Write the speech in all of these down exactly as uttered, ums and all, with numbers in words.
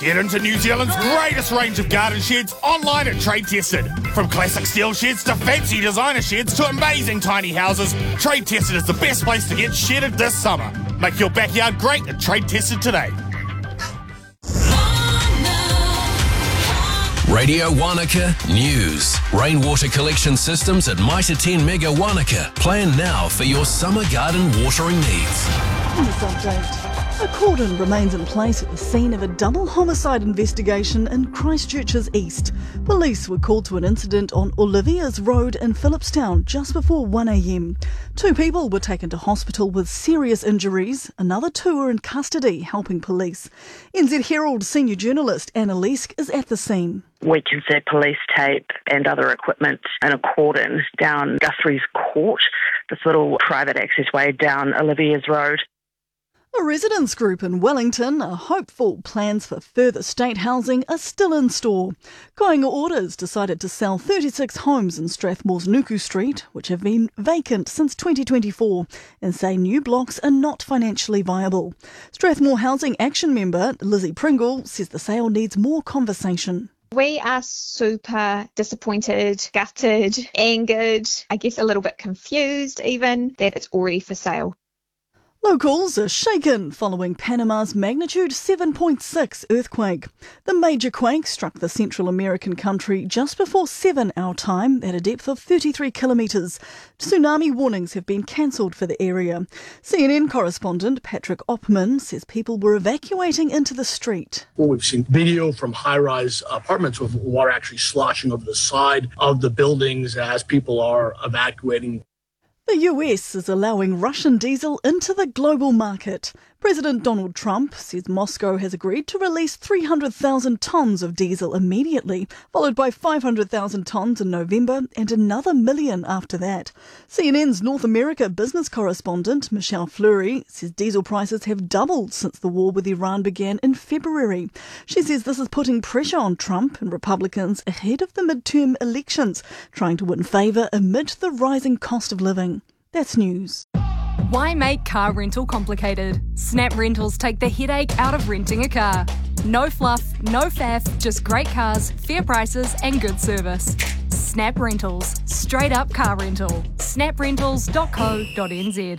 Get into New Zealand's greatest range of garden sheds online at Trade Tested. From classic steel sheds to fancy designer sheds to amazing tiny houses, Trade Tested is the best place to get shedded this summer. Make your backyard great at Trade Tested today. Radio Wanaka News. Rainwater collection systems at Mitre ten Mega Wanaka. Plan now for your summer garden watering needs. In this update, a cordon remains in place at the scene of a double homicide investigation in Christchurch's east. Police were called to an incident on Olivia's Road in Phillipstown just before one a m. Two people were taken to hospital with serious injuries. Another two are in custody, helping police. N Z Herald senior journalist Anna Lesk is at the scene. We can see police tape and other equipment in a cordon down Guthrie's Court, this little private access way down Olivia's Road. A residents group in Wellington are hopeful plans for further state housing are still in store. Kāinga Orders decided to sell thirty-six homes in Strathmore's Nuku Street, which have been vacant since twenty twenty-four, and say new blocks are not financially viable. Strathmore Housing Action member Lizzie Pringle says the sale needs more conversation. We are super disappointed, gutted, angered, I guess a little bit confused even, that it's already for sale. Locals are shaken following Panama's magnitude seven point six earthquake. The major quake struck the Central American country just before seven our time at a depth of thirty-three kilometres. Tsunami warnings have been cancelled for the area. C N N correspondent Patrick Oppman says people were evacuating into the street. Well, we've seen video from high-rise apartments with water actually sloshing over the side of the buildings as people are evacuating. The U S is allowing Russian diesel into the global market. President Donald Trump says Moscow has agreed to release three hundred thousand tonnes of diesel immediately, followed by five hundred thousand tonnes in November and another million after that. C N N's North America business correspondent Michelle Fleury says diesel prices have doubled since the war with Iran began in February. She says this is putting pressure on Trump and Republicans ahead of the midterm elections, trying to win favour amid the rising cost of living. That's news. Why make car rental complicated? Snap Rentals take the headache out of renting a car. No fluff, no faff, just great cars, fair prices and good service. Snap Rentals. Straight up car rental. snap rentals dot co dot n z.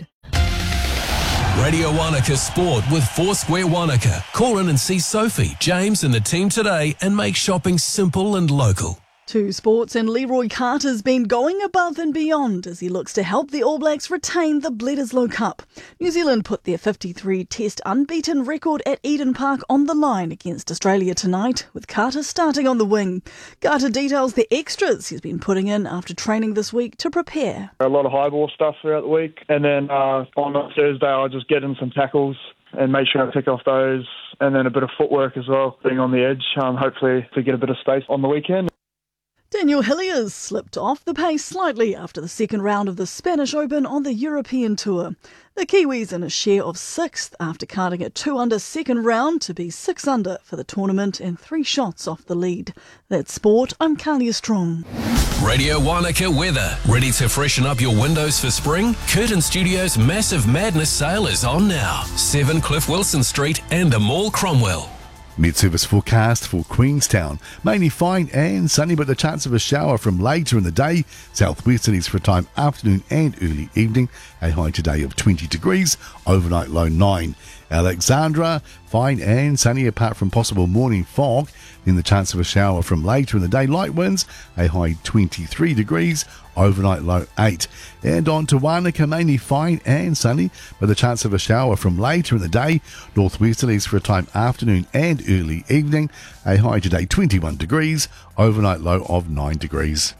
Radio Wanaka Sport with Foursquare Wanaka. Call in and see Sophie, James and the team today and make shopping simple and local. To sports, and Leroy Carter's been going above and beyond as he looks to help the All Blacks retain the Bledisloe Cup. New Zealand put their fifty-three test unbeaten record at Eden Park on the line against Australia tonight, with Carter starting on the wing. Carter details the extras he's been putting in after training this week to prepare. A lot of high ball stuff throughout the week, and then uh, on Thursday I'll just get in some tackles and make sure I pick off those, and then a bit of footwork as well, being on the edge, um, hopefully to get a bit of space on the weekend. Daniel Hilliers slipped off the pace slightly after the second round of the Spanish Open on the European Tour. The Kiwis in a share of sixth after carding a two under second round to be six under for the tournament and three shots off the lead. That's sport. I'm Kalia Strong. Radio Wanaka weather. Ready to freshen up your windows for spring? Curtin Studios' massive madness sale is on now. seven Cliff Wilson Street and the Mall Cromwell. Mid-service forecast for Queenstown. Mainly fine and sunny, but the chance of a shower from later in the day. Southwesterlies for a time afternoon and early evening. A high today of twenty degrees. Overnight low nine. Alexandra, fine and sunny apart from possible morning fog. Then the chance of a shower from later in the day. Light winds, a high twenty-three degrees. Overnight low eight. And on to Wanaka, mainly fine and sunny, but the chance of a shower from later in the day. Northwesterlies for a time afternoon and early evening. A high today twenty-one degrees. Overnight low of nine degrees.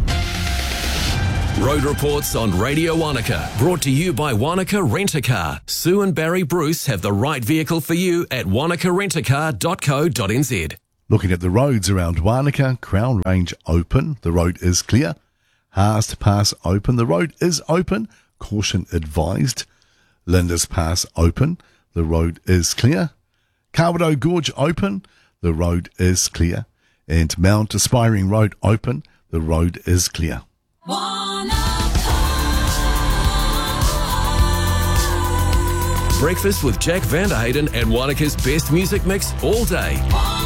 Road reports on Radio Wanaka, brought to you by Wanaka Rent-A-Car. Sue and Barry Bruce have the right vehicle for you at wanaka rent a car dot co dot n z. Looking at the roads around Wanaka, Crown Range open, the road is clear. Haast Pass open, the road is open, caution advised. Linda's Pass open, the road is clear. Kawerau Gorge open, the road is clear. And Mount Aspiring Road open, the road is clear. Breakfast with Jack Vanderhayden and Wanaka's best music mix all day.